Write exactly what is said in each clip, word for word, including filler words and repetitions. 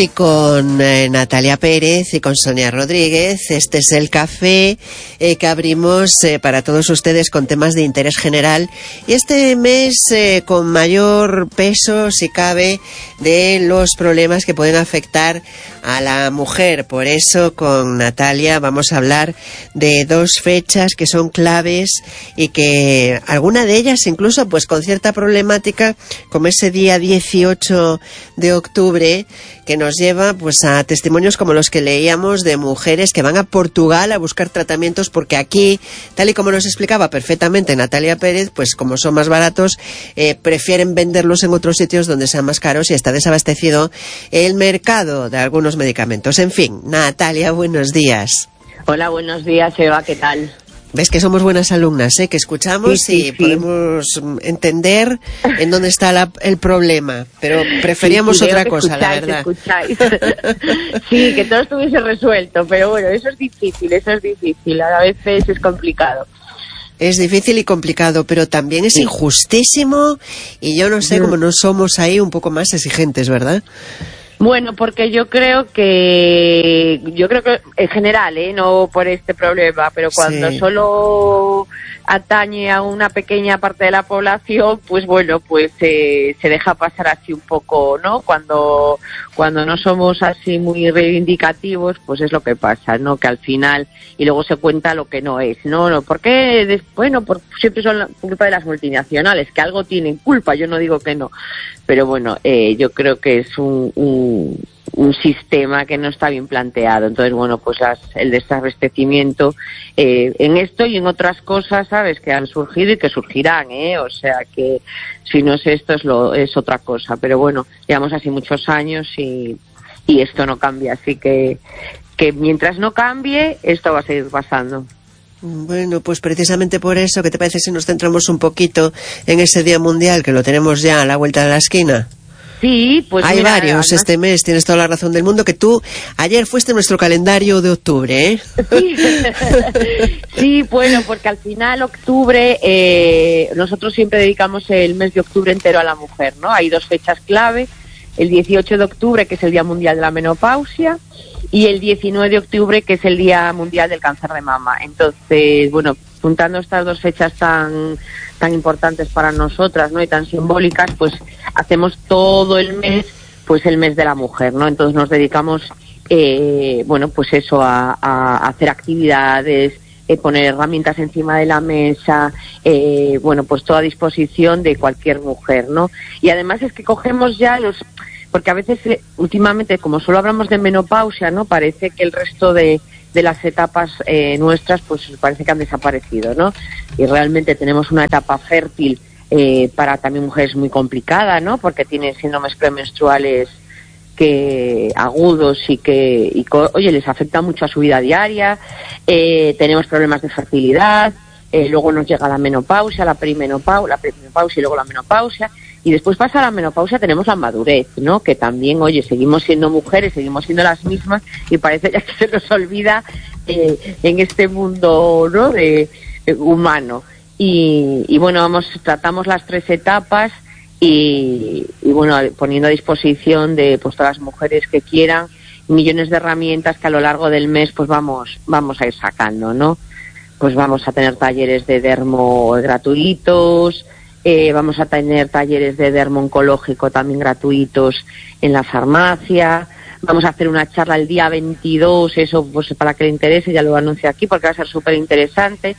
Y con eh, Natalia Pérez y con Sonia Rodríguez, este es el café eh, que abrimos eh, para todos ustedes con temas de interés general. Y este mes eh, con mayor peso, si cabe, de los problemas que pueden afectar a la mujer. Por eso con Natalia vamos a hablar de dos fechas que son claves y que alguna de ellas incluso pues con cierta problemática, como ese día dieciocho de octubre, que nos lleva pues a testimonios como los que leíamos de mujeres que van a Portugal a buscar tratamientos porque aquí, tal y como nos explicaba perfectamente Natalia Pérez, pues como son más baratos, eh, prefieren venderlos en otros sitios donde sean más caros y está desabastecido el mercado de algunos medicamentos. En fin, Natalia, buenos días. Hola, buenos días, Eva, ¿qué tal? Ves que somos buenas alumnas, ¿eh? Que escuchamos sí, sí, y sí. podemos entender en dónde está la, el problema, pero preferíamos sí, sí, otra cosa, la verdad. Escucháis. Sí, que todo estuviese resuelto, pero bueno, eso es difícil, eso es difícil, a veces es complicado. Es difícil y complicado, pero también es sí. injustísimo y yo no sé cómo no somos ahí un poco más exigentes, ¿verdad? Bueno, porque yo creo que, yo creo que en general, ¿eh? No por este problema, pero cuando sí. solo atañe a una pequeña parte de la población, pues bueno, pues eh, se deja pasar así un poco, ¿no? Cuando cuando no somos así muy reivindicativos, pues es lo que pasa, ¿no? Que al final, y luego se cuenta lo que no es, ¿no? no ¿Por qué? Bueno, por, siempre son la culpa de las multinacionales, que algo tienen culpa, yo no digo que no, pero bueno, eh, yo creo que es un, un, un sistema que no está bien planteado. Entonces, bueno, pues las, el desabastecimiento eh, en esto y en otras cosas, ¿sabes?, que han surgido y que surgirán, ¿eh? O sea que si no es esto, es, lo, es otra cosa. Pero bueno, llevamos así muchos años y, y esto no cambia. Así que, que mientras no cambie, esto va a seguir pasando. Bueno, pues precisamente por eso, ¿qué te parece si nos centramos un poquito en ese Día Mundial, que lo tenemos ya a la vuelta de la esquina? Sí, pues hay mira, varios además, este mes, tienes toda la razón del mundo, que tú ayer fuiste nuestro calendario de octubre, ¿eh? Sí, sí, bueno, porque al final octubre, eh, nosotros siempre dedicamos el mes de octubre entero a la mujer, ¿no? Hay dos fechas clave, el dieciocho de octubre, que es el Día Mundial de la Menopausia, y el diecinueve de octubre, que es el Día Mundial del Cáncer de Mama. Entonces, bueno, juntando estas dos fechas tan tan importantes para nosotras, ¿no?, y tan simbólicas, pues hacemos todo el mes, pues el mes de la mujer, ¿no? Entonces nos dedicamos, eh, bueno, pues eso, a, a hacer actividades, eh, poner herramientas encima de la mesa, eh, bueno, pues toda a disposición de cualquier mujer, ¿no? Y además es que cogemos ya los... Porque a veces, últimamente, como solo hablamos de menopausia, ¿no?, parece que el resto de, de las etapas eh, nuestras, pues parece que han desaparecido, ¿no? Y realmente tenemos una etapa fértil eh, para también mujeres muy complicada, ¿no?, porque tienen síndromes premenstruales que agudos y que, y, oye, les afecta mucho a su vida diaria. Eh, tenemos problemas de fertilidad, eh, luego nos llega la menopausia, la perimenopausia, la perimenopausia y luego la menopausia. Y después pasa la menopausia, tenemos la madurez, ¿no? Que también, oye, seguimos siendo mujeres, seguimos siendo las mismas y parece ya que se nos olvida eh, en este mundo, ¿no?, de, de humano. Y, y bueno, vamos, tratamos las tres etapas y, y bueno, poniendo a disposición de pues todas las mujeres que quieran millones de herramientas que a lo largo del mes pues vamos vamos a ir sacando, ¿no? Pues vamos a tener talleres de dermo gratuitos. Eh, vamos a tener talleres de dermo oncológico también gratuitos en la farmacia. Vamos a hacer una charla el día veintidós, eso pues para que le interese, ya lo anuncio aquí porque va a ser súper interesante,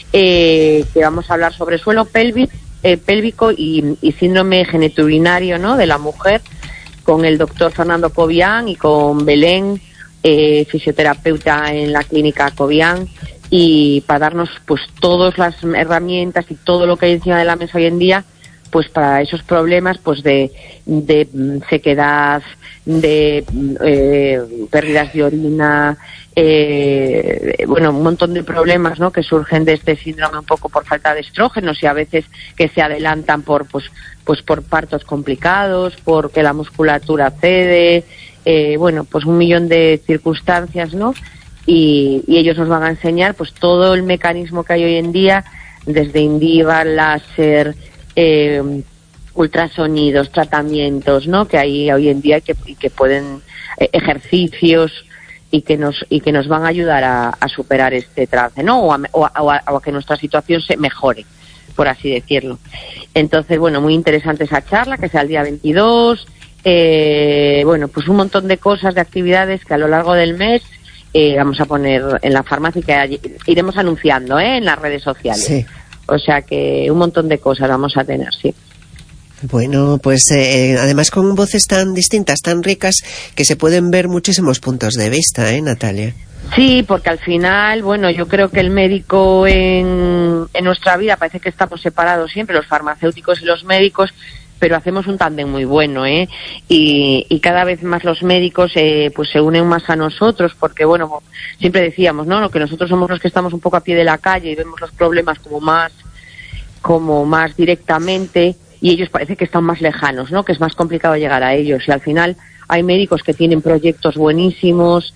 eh, que vamos a hablar sobre suelo pélvico, eh, pélvico y, y síndrome genitourinario, ¿no?, de la mujer, con el doctor Fernando Cobian y con Belén, eh, fisioterapeuta en la clínica Cobian, y para darnos pues todas las herramientas y todo lo que hay encima de la mesa hoy en día, pues para esos problemas pues de, de sequedad, de eh, pérdidas de orina, eh, bueno, un montón de problemas, ¿no?, que surgen de este síndrome un poco por falta de estrógenos y a veces que se adelantan por pues pues por partos complicados, porque la musculatura cede, eh, bueno, pues un millón de circunstancias, ¿no? Y, y ellos nos van a enseñar pues todo el mecanismo que hay hoy en día, desde Indiva, láser, eh, ultrasonidos, tratamientos, ¿no? Que hay hoy en día y que, y que pueden, eh, ejercicios y que nos y que nos van a ayudar a, a superar este trance, ¿no? O a, o, a, o, a, o a que nuestra situación se mejore, por así decirlo. Entonces, bueno, muy interesante esa charla, que sea el día veintidós. Eh, bueno, pues un montón de cosas, de actividades que a lo largo del mes eh, vamos a poner en la farmacia y que iremos anunciando, ¿eh? En las redes sociales. Sí. O sea que un montón de cosas vamos a tener, sí. Bueno, pues eh, además con voces tan distintas, tan ricas, que se pueden ver muchísimos puntos de vista, ¿eh, Natalia? Sí, porque al final, bueno, yo creo que el médico en, en nuestra vida parece que estamos separados siempre, los farmacéuticos y los médicos, pero hacemos un tándem muy bueno, ¿eh? Y, y cada vez más los médicos eh, pues se unen más a nosotros, porque, bueno, siempre decíamos, ¿no?, que nosotros somos los que estamos un poco a pie de la calle y vemos los problemas como más, como más directamente, y ellos parece que están más lejanos, ¿no?, que es más complicado llegar a ellos. Y al final hay médicos que tienen proyectos buenísimos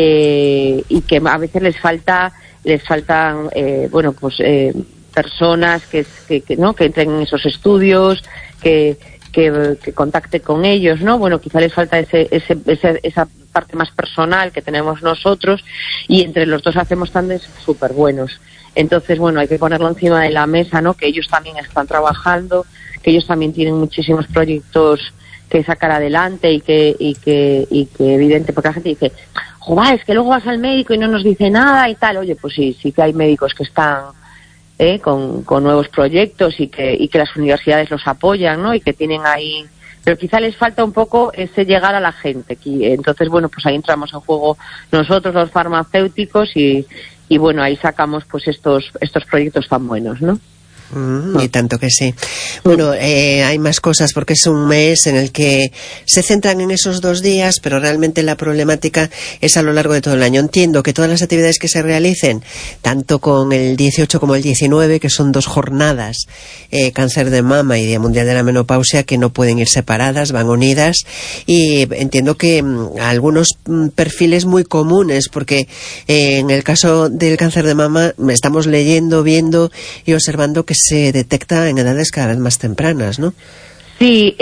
eh, y que a veces les falta, les faltan, eh, bueno, pues eh, personas que, que, que, ¿no?, que entren en esos estudios, que, que, que contacte con ellos, ¿no? Bueno, quizá les falta ese, ese, ese, esa parte más personal que tenemos nosotros, y entre los dos hacemos tandes súper buenos. Entonces, bueno, hay que ponerlo encima de la mesa, ¿no?, que ellos también están trabajando, que ellos también tienen muchísimos proyectos que sacar adelante y que y que y que evidente, porque la gente dice, joder, es que luego vas al médico y no nos dice nada y tal. Oye, pues sí, sí que hay médicos que están eh, con, con nuevos proyectos y que y que las universidades los apoyan, ¿no? Y que tienen ahí, pero quizá les falta un poco ese llegar a la gente. Entonces, bueno, pues ahí entramos en juego nosotros, los farmacéuticos, y y bueno, ahí sacamos pues estos estos proyectos tan buenos, ¿no? Mm, y tanto que sí. Bueno, eh, hay más cosas porque es un mes en el que se centran en esos dos días, pero realmente la problemática es a lo largo de todo el año. Entiendo que todas las actividades que se realicen, tanto con el dieciocho como el diecinueve, que son dos jornadas, eh, cáncer de mama y Día Mundial de la Menopausia, que no pueden ir separadas, van unidas, y entiendo que mm, algunos mm, perfiles muy comunes, porque eh, en el caso del cáncer de mama estamos leyendo, viendo y observando que se detecta en edades cada vez más tempranas, ¿no? Sí,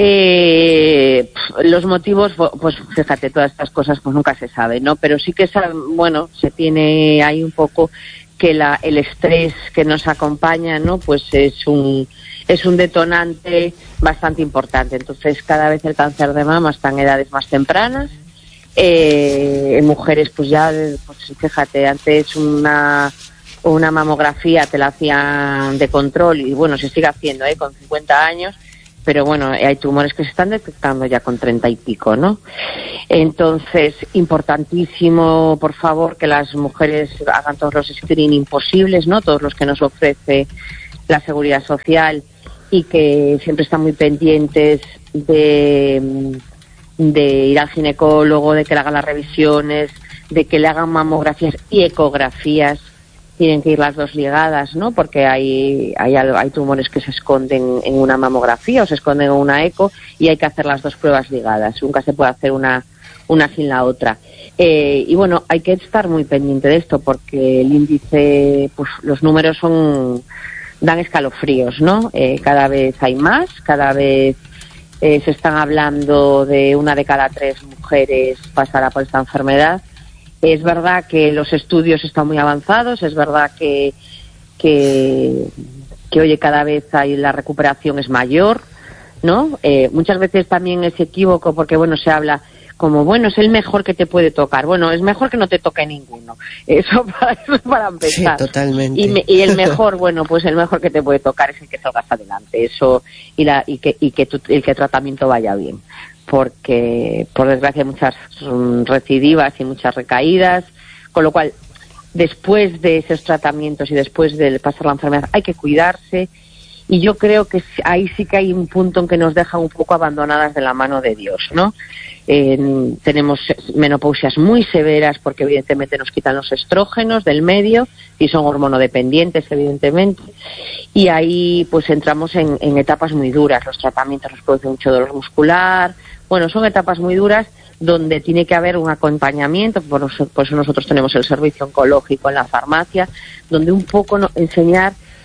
eh, los motivos, pues fíjate, todas estas cosas pues nunca se sabe, ¿no? Pero sí que, bueno, se tiene ahí un poco que la, el estrés que nos acompaña, ¿no?, pues es un es un detonante bastante importante. Entonces, cada vez el cáncer de mama está en edades más tempranas. Eh, en mujeres, pues ya, pues fíjate, antes una una mamografía te la hacían de control y bueno, se sigue haciendo ¿eh? con cincuenta años, pero bueno, hay tumores que se están detectando ya con treinta y pico, ¿no? Entonces, importantísimo, por favor, que las mujeres hagan todos los screening posibles, ¿no?, todos los que nos ofrece la Seguridad Social, y que siempre están muy pendientes de, de ir al ginecólogo, de que le hagan las revisiones, de que le hagan mamografías y ecografías. Tienen que ir las dos ligadas, ¿no?, porque hay, hay hay tumores que se esconden en una mamografía o se esconden en una eco, y hay que hacer las dos pruebas ligadas. Nunca se puede hacer una una sin la otra. Eh, y bueno, hay que estar muy pendiente de esto, porque el índice, pues los números son dan escalofríos, ¿no? Eh, cada vez hay más, cada vez eh, se están hablando de una de cada tres mujeres pasará por esta enfermedad. Es verdad que los estudios están muy avanzados, es verdad que, que, que oye, cada vez hay, la recuperación es mayor, ¿no? Eh, muchas veces también es equívoco porque, bueno, se habla como, bueno, es el mejor que te puede tocar. Bueno, es mejor que no te toque ninguno. Eso para, eso para empezar. Sí, totalmente. Y, me, y el mejor, bueno, pues el mejor que te puede tocar es el que salgas adelante. Eso, y, la, y que, y que tu, el que el tratamiento vaya bien. Porque, por desgracia, hay muchas um, recidivas y muchas recaídas, con lo cual, después de esos tratamientos y después de pasar la enfermedad, hay que cuidarse, y yo creo que ahí sí que hay un punto en que nos deja un poco abandonadas de la mano de Dios, ¿no? Eh, tenemos menopausias muy severas porque evidentemente nos quitan los estrógenos del medio y son hormonodependientes, evidentemente, y ahí pues entramos en, en etapas muy duras. Los tratamientos nos producen mucho dolor muscular. Bueno, son etapas muy duras donde tiene que haber un acompañamiento. Por eso nosotros tenemos el servicio oncológico en la farmacia, donde un poco no, enseñar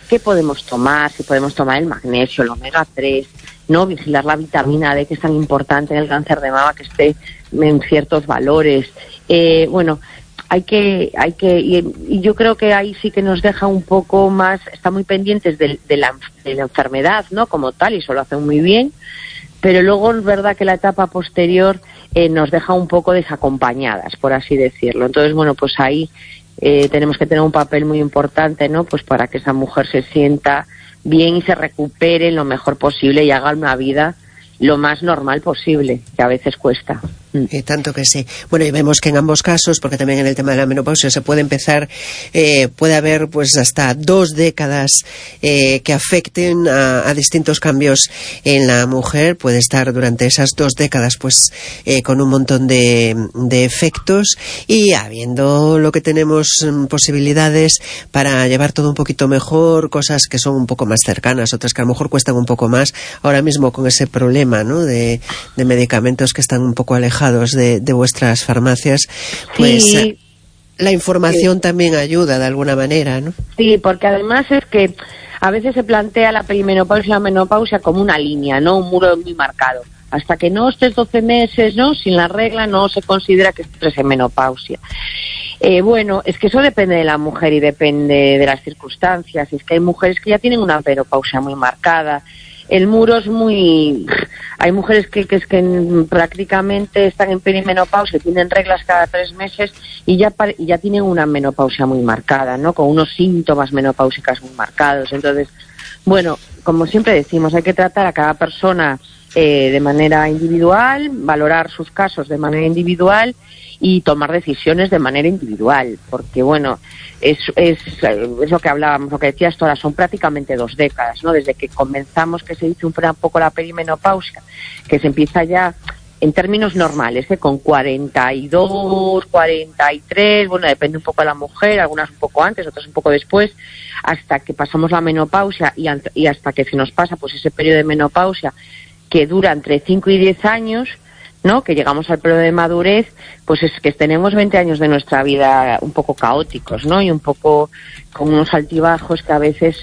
qué podemos tomar, si podemos tomar el magnesio, el omega tres, no vigilar la vitamina D, que es tan importante en el cáncer de mama, que esté en ciertos valores. Eh, bueno, hay que, hay que, y, y yo creo que ahí sí que nos deja un poco más, está muy pendientes de, de, la, de la enfermedad, ¿no? Como tal, y eso lo hacen muy bien, pero luego es verdad que la etapa posterior eh, nos deja un poco desacompañadas, por así decirlo. Entonces, bueno, pues ahí eh, tenemos que tener un papel muy importante, ¿no? Pues para que esa mujer se sienta bien y se recupere lo mejor posible y haga una vida lo más normal posible, que a veces cuesta. Y tanto que sí. Bueno, y vemos que en ambos casos, porque también en el tema de la menopausia se puede empezar, eh, puede haber pues hasta dos décadas eh, que afecten a, a distintos cambios en la mujer. Puede estar durante esas dos décadas pues eh, con un montón de, de efectos, y habiendo lo que tenemos posibilidades para llevar todo un poquito mejor, cosas que son un poco más cercanas, otras que a lo mejor cuestan un poco más, ahora mismo con ese problema, ¿no? de, de medicamentos que están un poco alejados De, de vuestras farmacias, pues sí, la información sí. también ayuda de alguna manera, ¿no? Sí, porque además es que a veces se plantea la perimenopausia y la menopausia como una línea, ¿no? Un muro muy marcado. Hasta que no estés doce meses, ¿no? Sin la regla, no se considera que estés en menopausia. Eh, bueno, es que eso depende de la mujer y depende de las circunstancias. Es que hay mujeres que ya tienen una menopausia muy marcada. El muro es muy... Hay mujeres que, que, es que prácticamente están en perimenopausia, tienen reglas cada tres meses y ya, ya tienen una menopausia muy marcada, ¿no? Con unos síntomas menopáusicos muy marcados. Entonces, bueno, como siempre decimos, hay que tratar a cada persona eh, de manera individual, valorar sus casos de manera individual y tomar decisiones de manera individual, porque bueno, es, es, es lo que hablábamos, lo que decías todas, son prácticamente dos décadas, ¿no? Desde que comenzamos, que se dice un poco la perimenopausia, que se empieza ya en términos normales, ¿eh? Con cuarenta y dos, cuarenta y tres, bueno, depende un poco de la mujer, algunas un poco antes, otras un poco después, hasta que pasamos la menopausia y, y hasta que se nos pasa pues ese periodo de menopausia que dura entre cinco y diez años, ¿no? Que llegamos al periodo de madurez, pues es que tenemos veinte años de nuestra vida un poco caóticos, ¿no? Y un poco con unos altibajos que a veces,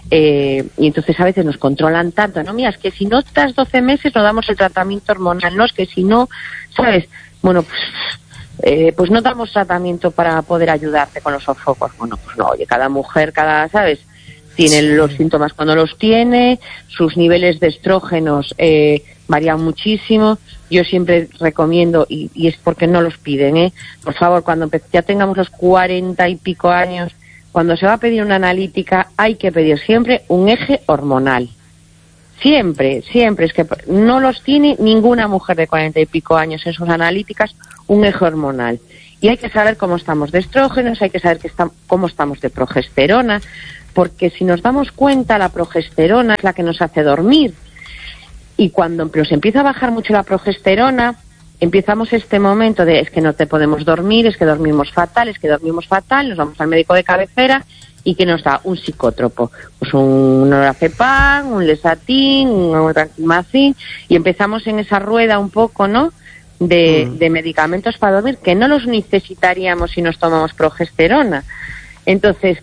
eh, y entonces a veces nos controlan tanto, ¿no? Mira, es que si no estás doce meses no damos el tratamiento hormonal, ¿no? Es que si no, ¿sabes? Bueno, pues, eh, pues no damos tratamiento para poder ayudarte con los sofocos. Bueno, pues no, oye, cada mujer, cada, ¿sabes? Tiene los síntomas cuando los tiene, sus niveles de estrógenos eh, varían muchísimo. Yo siempre recomiendo, y, y es porque no los piden, ¿eh? Por favor, cuando ya tengamos los cuarenta y pico años, cuando se va a pedir una analítica, hay que pedir siempre un eje hormonal. Siempre, siempre. Es que no los tiene ninguna mujer de cuarenta y pico años en sus analíticas, un eje hormonal. Y hay que saber cómo estamos de estrógenos, hay que saber que está, cómo estamos de progesterona, porque si nos damos cuenta, la progesterona es la que nos hace dormir. Y cuando nos empieza a bajar mucho la progesterona, empezamos este momento de es que no te podemos dormir, es que dormimos fatal, es que dormimos fatal, nos vamos al médico de cabecera y que nos da un psicótropo, pues un lorazepam, un lesatin, un tranquimacin, y empezamos en esa rueda un poco, ¿no?, de, mm. de medicamentos para dormir, que no los necesitaríamos si nos tomamos progesterona. Entonces,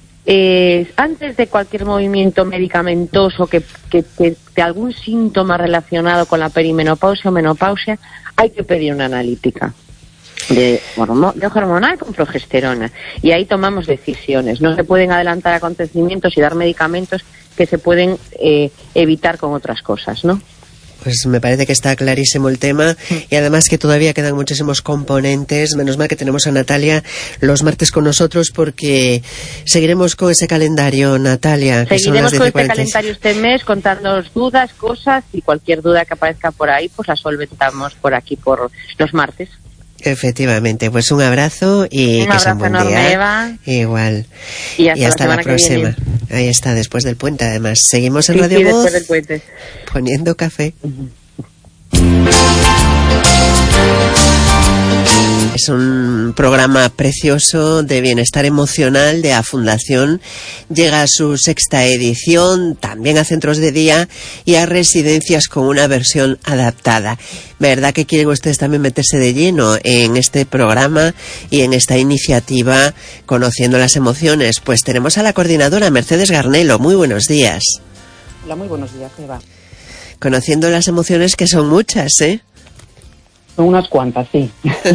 Eh, antes de cualquier movimiento medicamentoso que, que, que de algún síntoma relacionado con la perimenopausia o menopausia, hay que pedir una analítica de, de hormonal con progesterona, y ahí tomamos decisiones. No se pueden adelantar acontecimientos y dar medicamentos que se pueden eh, evitar con otras cosas, ¿no? Pues me parece que está clarísimo el tema, y además que todavía quedan muchísimos componentes. Menos mal que tenemos a Natalia los martes con nosotros, porque seguiremos con ese calendario, Natalia. Que seguiremos son las con este calendario este mes, contándonos dudas, cosas, y cualquier duda que aparezca por ahí, pues la solventamos por aquí, por los martes. Efectivamente, pues un abrazo y un que sea un buen enorme, día. Eva. Igual. Y hasta, y hasta la, la próxima. Ahí está, después del puente, además. Seguimos en sí, Radio sí, Voz. Después del puente. Poniendo café. Uh-huh. Es un programa precioso de bienestar emocional de A Fundación. Llega a su sexta edición, también a centros de día y a residencias con una versión adaptada. ¿Verdad que quieren ustedes también meterse de lleno en este programa y en esta iniciativa Conociendo las Emociones? Pues tenemos a la coordinadora Mercedes Garnelo. Muy buenos días. Hola, muy buenos días, Eva. Conociendo las emociones, que son muchas, ¿eh? Son unas cuantas, sí.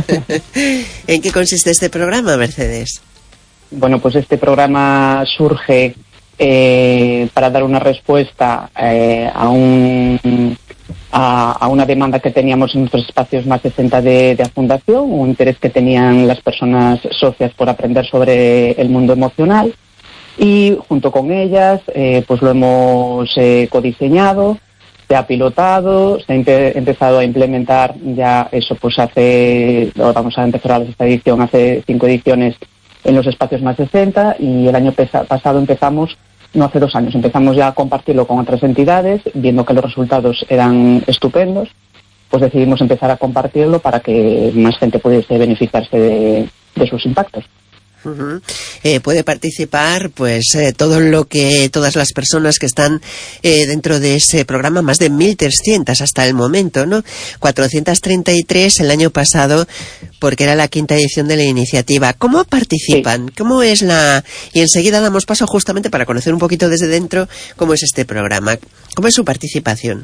¿En qué consiste este programa, Mercedes? Bueno, pues este programa surge eh, para dar una respuesta eh, a, un, a, a una demanda que teníamos en nuestros espacios más sesenta de, de la Fundación, un interés que tenían las personas socias por aprender sobre el mundo emocional, y junto con ellas eh, pues lo hemos eh, codiseñado, se ha pilotado, se ha empe- empezado a implementar ya eso, pues hace, vamos a empezar esta edición, hace cinco ediciones en los espacios más sesenta, y el año pesa- pasado empezamos, no hace dos años, empezamos ya a compartirlo con otras entidades, viendo que los resultados eran estupendos, pues decidimos empezar a compartirlo para que más gente pudiese beneficiarse de, de sus impactos. Uh-huh. Eh, puede participar pues eh, todo lo que todas las personas que están eh, dentro de ese programa, más de mil trescientas hasta el momento, ¿no? cuatrocientas treinta y tres el año pasado, porque era la quinta edición de la iniciativa. ¿Cómo participan? Sí. ¿Cómo es la...? Y enseguida damos paso justamente para conocer un poquito desde dentro cómo es este programa. ¿Cómo es su participación?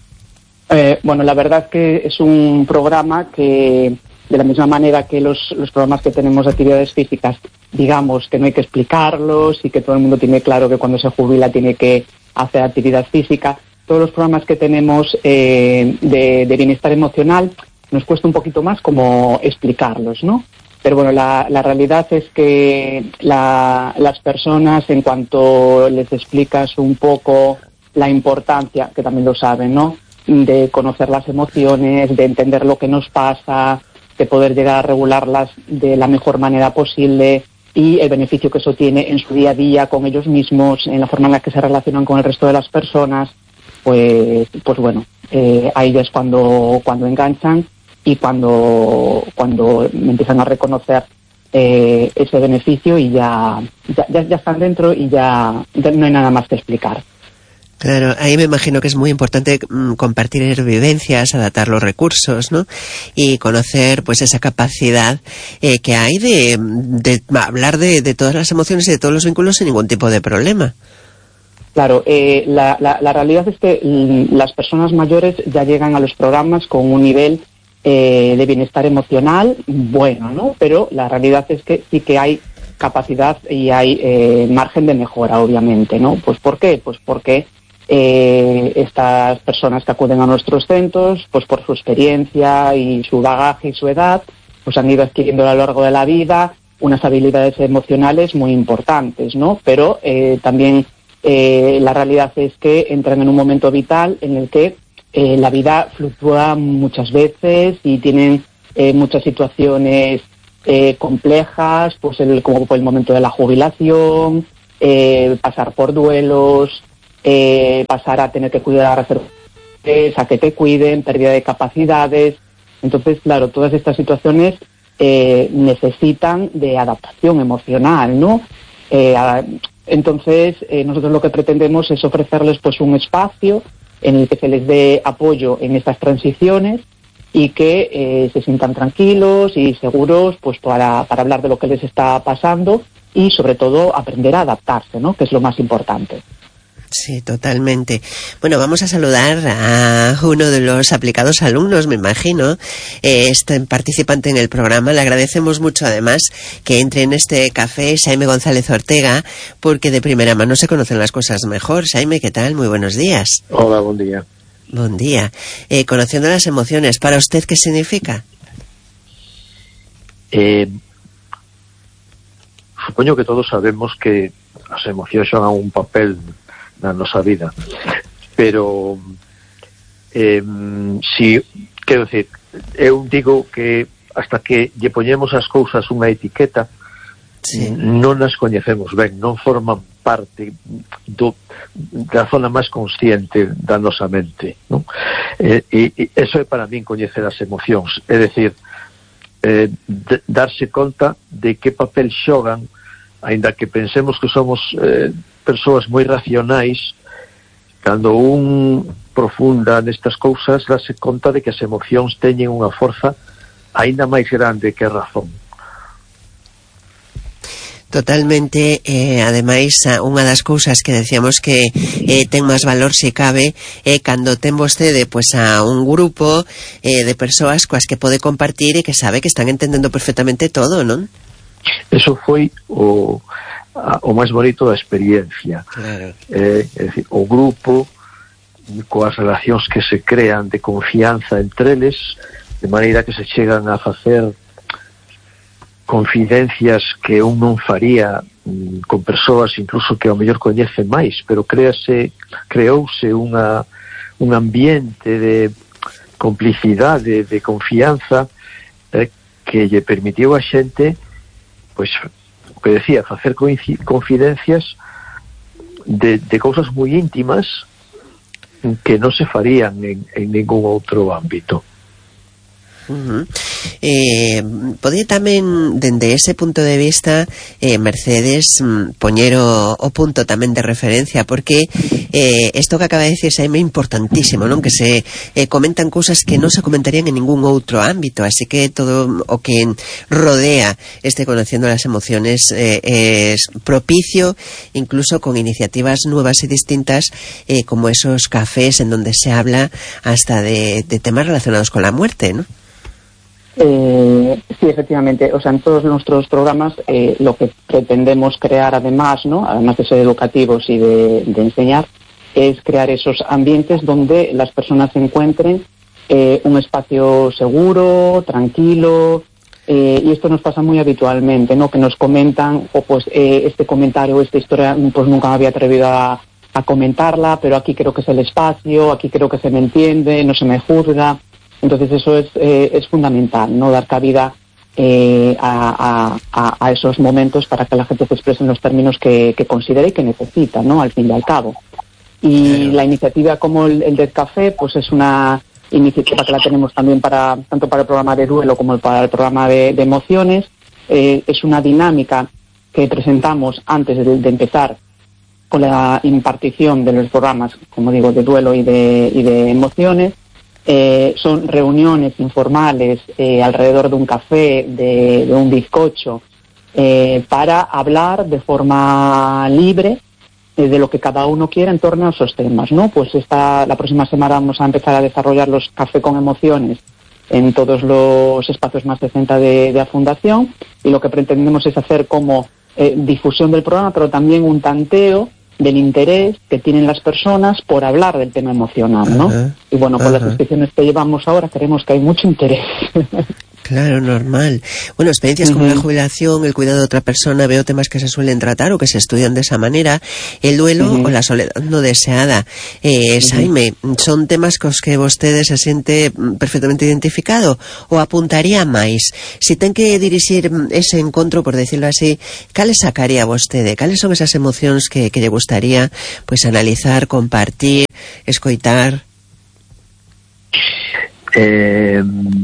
Eh, bueno, la verdad es que es un programa que, de la misma manera que los, los programas que tenemos de actividades físicas, digamos que no hay que explicarlos y que todo el mundo tiene claro que cuando se jubila tiene que hacer actividad física, todos los programas que tenemos eh, de, de bienestar emocional nos cuesta un poquito más como explicarlos, ¿no? Pero bueno, la, la realidad es que la, las personas, en cuanto les explicas un poco la importancia, que también lo saben, ¿no?, de conocer las emociones, de entender lo que nos pasa, de poder llegar a regularlas de la mejor manera posible y el beneficio que eso tiene en su día a día con ellos mismos, en la forma en la que se relacionan con el resto de las personas, pues pues bueno, eh, ahí ya es cuando, cuando enganchan y cuando, cuando empiezan a reconocer eh, ese beneficio y ya, ya, ya están dentro y ya, ya no hay nada más que explicar. Claro, ahí me imagino que es muy importante mmm, compartir vivencias, adaptar los recursos, ¿no? Y conocer, pues, esa capacidad eh, que hay de, de hablar de, de todas las emociones y de todos los vínculos sin ningún tipo de problema. Claro, eh, la, la, la realidad es que mm, las personas mayores ya llegan a los programas con un nivel eh, de bienestar emocional bueno, ¿no? Pero la realidad es que sí que hay capacidad y hay eh, margen de mejora, obviamente, ¿no? Pues ¿por qué? Pues porque Eh, estas personas que acuden a nuestros centros, pues por su experiencia y su bagaje y su edad, pues han ido adquiriendo a lo largo de la vida unas habilidades emocionales muy importantes, ¿no? Pero eh, también eh, la realidad es que entran en un momento vital en el que eh, la vida fluctúa muchas veces y tienen eh, muchas situaciones eh, complejas, pues el, como el momento de la jubilación, eh, pasar por duelos, Eh, pasar a tener que cuidar a reservas, a que te cuiden, pérdida de capacidades. Entonces, claro, todas estas situaciones eh, necesitan de adaptación emocional, ¿no? Eh, a, entonces, eh, nosotros lo que pretendemos es ofrecerles pues un espacio en el que se les dé apoyo en estas transiciones y que eh, se sientan tranquilos y seguros pues para, para hablar de lo que les está pasando y, sobre todo, aprender a adaptarse, ¿no?, que es lo más importante. Sí, totalmente. Bueno, vamos a saludar a uno de los aplicados alumnos, me imagino, eh, este participante en el programa. Le agradecemos mucho, además, que entre en este café Xaime González Ortega, porque de primera mano se conocen las cosas mejor. Xaime, ¿qué tal? Muy buenos días. Hola, buen día. Buen día. Eh, conociendo las emociones, ¿para usted qué significa? Eh, supoño que todos sabemos que as emocións xogan un papel na nosa vida, pero eh, si, quero decir, eu digo que hasta que lle poñemos as cousas unha etiqueta, sí, non as coñecemos ben, non forman parte do, da zona máis consciente da nosa mente, non? E, e, e eso é para min coñecer as emocións, é dicir, eh, de, darse conta de que papel xogan, aínda que pensemos que somos eh, persoas moi racionais, cando un profunda nestas cousas, darse conta de que as emocións teñen unha forza aínda máis grande que a razón. Totalmente, eh, ademais, unha das cousas que decíamos que eh, ten máis valor se cabe é eh, cando ten vostede pues, a un grupo eh, de persoas coas que pode compartir e que sabe que están entendendo perfectamente todo, non? Eso foi o, a, o máis bonito da experiencia. Claro. Eh, é dicir, o grupo, coas relacións que se crean de confianza entre eles, de maneira que se chegan a facer confidencias que un non faría mm, con persoas incluso que ao mellor coñece máis, pero créase, creouse unha, un ambiente de complicidade, de confianza eh, que lle permitiu a xente, pois, o que decía, facer confidencias de, de cousas moi íntimas que non se farían en, en ningún outro ámbito. Uh-huh. Eh, podía tamén dende ese punto de vista eh, Mercedes mm, poñer o, o punto tamén de referencia, porque eh, isto que acaba de decir é importantísimo, non? Que se eh, comentan cousas que non se comentarían en ningún outro ámbito, así que todo o que rodea este Conociendo las Emociones eh, es propicio, incluso con iniciativas nuevas y distintas, eh, como esos cafés en donde se habla hasta de, de temas relacionados con la muerte, ¿no? Eh, sí, efectivamente, o sea, en todos nuestros programas eh, lo que pretendemos crear además, ¿no? Además de ser educativos y de, de enseñar, es crear esos ambientes donde las personas encuentren eh, un espacio seguro, tranquilo, eh, y esto nos pasa muy habitualmente, ¿no? Que nos comentan, o pues eh, este comentario, esta historia, pues nunca me había atrevido a, a comentarla, pero aquí creo que es el espacio, aquí creo que se me entiende, no se me juzga. Entonces eso es, eh, es fundamental, ¿no? Dar cabida eh, a, a, a esos momentos para que la gente se exprese en los términos que, que considere y que necesita, ¿no? Al fin y al cabo. Y la iniciativa como el, el del café, pues es una iniciativa que la tenemos también para tanto para el programa de duelo como para el programa de, de emociones. Eh, es una dinámica que presentamos antes de, de empezar con la impartición de los programas, como digo, de duelo y de, y de emociones. Eh, son reuniones informales eh, alrededor de un café, de, de un bizcocho, eh, para hablar de forma libre eh, de lo que cada uno quiera en torno a esos temas, ¿no? Pues esta, la próxima semana vamos a empezar a desarrollar los café con emociones en todos los espacios más de sesenta de, de la Fundación, y lo que pretendemos es hacer como eh, difusión del programa, pero también un tanteo del interés que tienen las personas por hablar del tema emocional, ¿no? Ajá, y bueno, con ajá. las inscripciones que llevamos ahora creemos que hay mucho interés. Claro, normal. Bueno, experiencias uh-huh. como la jubilación, el cuidado de otra persona, veo temas que se suelen tratar o que se estudian de esa manera, el duelo uh-huh. o la soledad no deseada. Eh, uh-huh. Jaime, son temas cos que vostede se siente perfectamente identificado ou apuntaría máis? Si ten que dirixir ese encontro, por decirlo así, cales sacaría vostede? Cales son esas emocións que, que lle gustaría pues analizar, compartir, escoitar? Eh...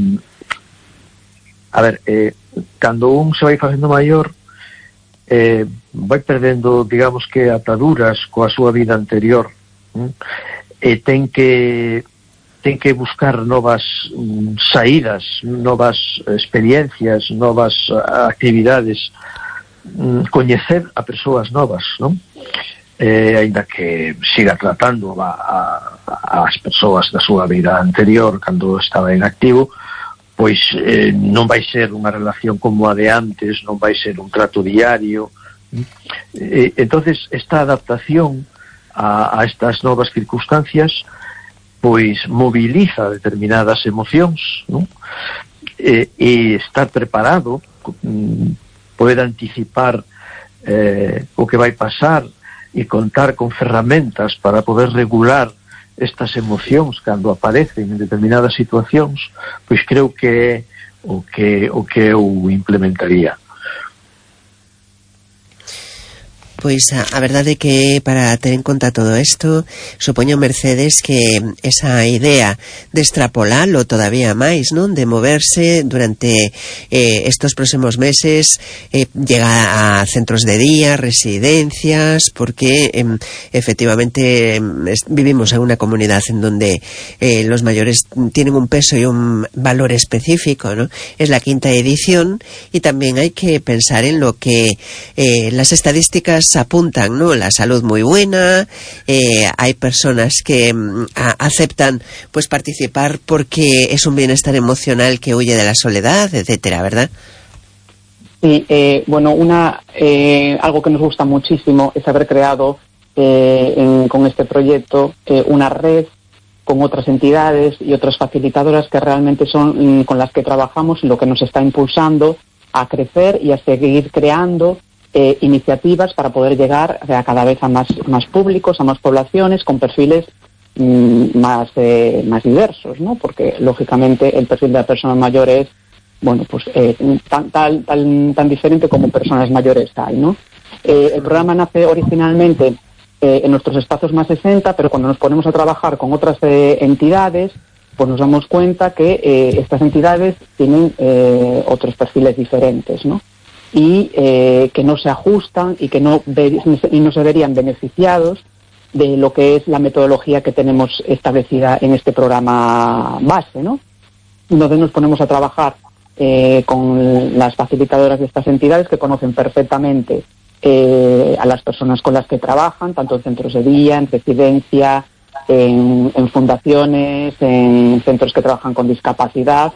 A ver, eh, cando un se vai facendo maior, eh, vai perdendo, digamos que, ataduras coa súa vida anterior, hm? e ten que ten que buscar novas mm, saídas, novas experiencias, novas uh, actividades, mm, coñecer a persoas novas, non? Eh, aínda que siga tratando a, a, as persoas da súa vida anterior cando estaba en activo, pois eh, non vai ser unha relación como a de antes, non vai ser un trato diario. Eh, entonces esta adaptación a, a estas novas circunstancias pois moviliza determinadas emocións, non? Eh, e estar preparado, poder anticipar eh, o que vai pasar e contar con ferramentas para poder regular estas emocións cando aparecen en determinadas situacións, pois creo que é o que, o que eu implementaría. Pois a, a verdade é que para ter en conta todo isto, supoño, Mercedes, que esa idea de extrapolalo todavía máis, non? De moverse durante eh, estos próximos meses, eh, llega a centros de día, residencias, porque eh, efectivamente eh, vivimos en una comunidad en donde eh, los mayores tienen un peso y un valor específico, ¿no? Es la quinta edición y también hay que pensar en lo que eh, las estadísticas apuntan, ¿no? La salud muy buena, eh, hay personas que mm, a, aceptan pues participar porque es un bienestar emocional que huye de la soledad, etcétera, ¿verdad? Sí, eh, bueno, una eh, algo que nos gusta muchísimo es haber creado eh, en, con este proyecto eh, una red con otras entidades y otras facilitadoras que realmente son mm, con las que trabajamos y lo que nos está impulsando a crecer y a seguir creando Eh, iniciativas para poder llegar a cada vez a más, más públicos, a más poblaciones, con perfiles mmm, más, eh, más diversos, ¿no? Porque, lógicamente, el perfil de la persona mayor es, bueno, pues eh, tan, tan, tan, tan diferente como personas mayores hay, ¿no? Eh, el programa nace originalmente eh, en nuestros espacios más sesenta, pero cuando nos ponemos a trabajar con otras eh, entidades, pues nos damos cuenta que eh, estas entidades tienen eh, otros perfiles diferentes, ¿no? y eh, que no se ajustan y que no, ve, y no se verían beneficiados de lo que es la metodología que tenemos establecida en este programa base, ¿no? Entonces nos ponemos a trabajar eh, con las facilitadoras de estas entidades que conocen perfectamente eh, a las personas con las que trabajan, tanto en centros de día, en residencia, en, en fundaciones, en centros que trabajan con discapacidad.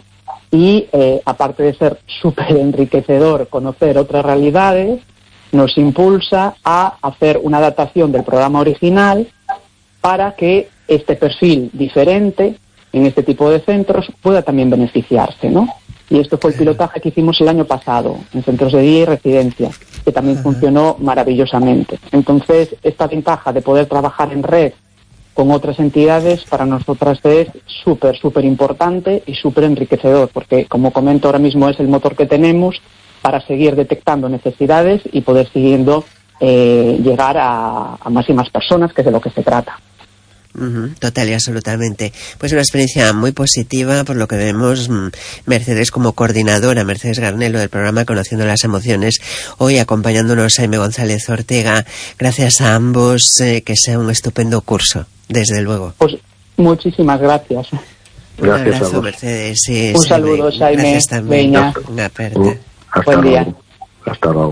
Y eh, aparte de ser súper enriquecedor conocer otras realidades, nos impulsa a hacer una adaptación del programa original para que este perfil diferente en este tipo de centros pueda también beneficiarse, ¿no? Y esto fue el pilotaje que hicimos el año pasado en centros de día y residencia, que también funcionó maravillosamente. Entonces, esta ventaja de poder trabajar en red con otras entidades para nosotras es súper, súper importante y súper enriquecedor, porque, como comento, ahora mismo es el motor que tenemos para seguir detectando necesidades y poder siguiendo eh, llegar a, a más y más personas, que es de lo que se trata. Uh-huh, total y absolutamente. Pues una experiencia muy positiva, por lo que vemos. Mercedes como coordinadora, Mercedes Garnelo, del programa Conociendo las Emociones, hoy acompañándonos Jaime González Ortega. Gracias a ambos, eh, que sea un estupendo curso, desde luego. Pues muchísimas gracias. Un Gracias abrazo, Mercedes. Sí, un sí, saludo, Jaime. Gracias también. Veña. Una aperta. Uh, hasta Buen día. luego. Hasta luego.